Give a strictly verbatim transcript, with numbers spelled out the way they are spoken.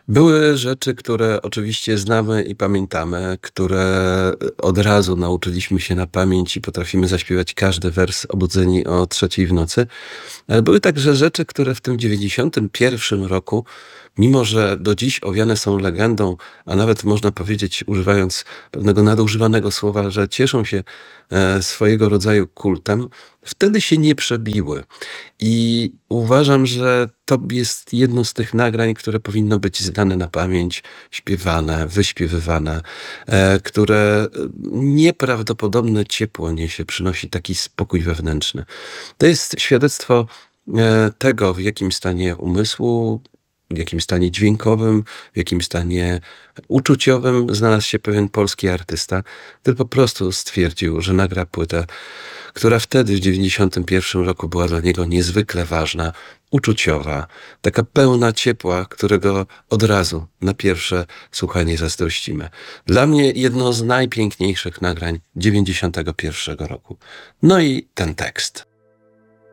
Były rzeczy, które oczywiście znamy i pamiętamy, które od razu nauczyliśmy się na pamięć i potrafimy zaśpiewać każdy wers obudzeni o trzeciej w nocy. Ale były także rzeczy, które w tym dziewięćdziesiątym pierwszym roku, mimo że do dziś owiane są legendą, a nawet można powiedzieć, używając pewnego nadużywanego słowa, że cieszą się e, swojego rodzaju kultem, wtedy się nie przebiły. I uważam, że to jest jedno z tych nagrań, które powinno być znane na pamięć, śpiewane, wyśpiewywane, e, które nieprawdopodobne ciepło niesie, przynosi taki spokój wewnętrzny. To jest świadectwo e, tego, w jakim stanie umysłu, w jakim stanie dźwiękowym, w jakim stanie uczuciowym znalazł się pewien polski artysta, który po prostu stwierdził, że nagra płytę, która wtedy w dziewięćdziesiątym pierwszym roku była dla niego niezwykle ważna, uczuciowa, taka pełna ciepła, którego od razu na pierwsze słuchanie zazdrościmy. Dla mnie jedno z najpiękniejszych nagrań dziewięćdziesiątego pierwszego roku. No i ten tekst.